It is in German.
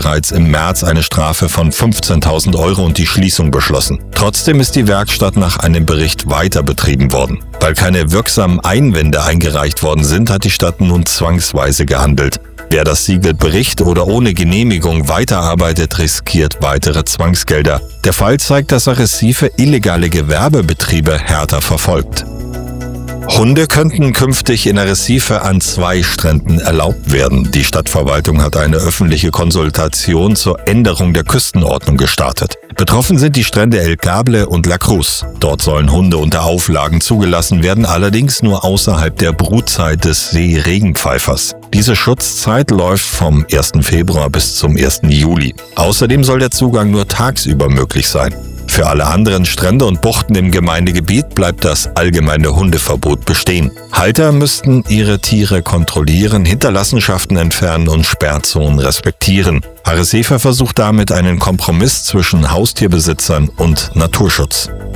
bereits im März eine Strafe von 15.000 € und die Schließung beschlossen. Trotzdem ist die Werkstatt nach einem Bericht weiter betrieben worden. Weil keine wirksamen Einwände eingereicht worden sind, hat die Stadt nun zwangsweise gehandelt. Wer das Siegel bricht oder ohne Genehmigung weiterarbeitet, riskiert weitere Zwangsgelder. Der Fall zeigt, dass Arrecife illegale Gewerbebetriebe härter verfolgt. Hunde könnten künftig in Arrecife an 2 Stränden erlaubt werden. Die Stadtverwaltung hat eine öffentliche Konsultation zur Änderung der Küstenordnung gestartet. Betroffen sind die Strände El Cable und La Cruz. Dort sollen Hunde unter Auflagen zugelassen werden, allerdings nur außerhalb der Brutzeit des Seeregenpfeifers. Diese Schutzzeit läuft vom 1. Februar bis zum 1. Juli. Außerdem soll der Zugang nur tagsüber möglich sein. Für alle anderen Strände und Buchten im Gemeindegebiet bleibt das allgemeine Hundeverbot bestehen. Halter müssten ihre Tiere kontrollieren, Hinterlassenschaften entfernen und Sperrzonen respektieren. Arrecife versucht damit einen Kompromiss zwischen Haustierbesitzern und Naturschutz.